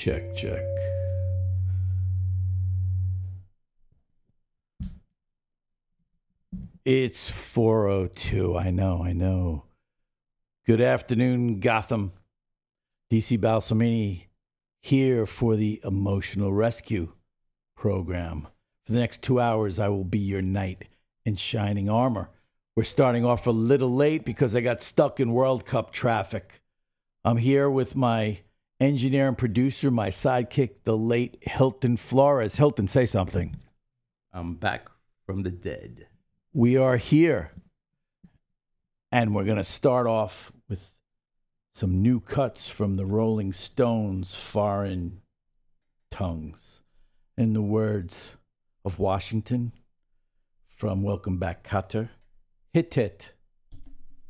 Check, check. It's 4:02. I know. Good afternoon, Gotham. DC Balsamini here for the Emotional Rescue program. For the next 2 hours, I will be your knight in shining armor. We're starting off a little late because I got stuck in World Cup traffic. I'm here with my engineer and producer, my sidekick, the late Hilton Flores. Hilton, say something. I'm back from the dead. We are here, and we're going to start off with some new cuts from the Rolling Stones' Foreign Tongues. In the words of Washington from Welcome Back, Kotter, hit it.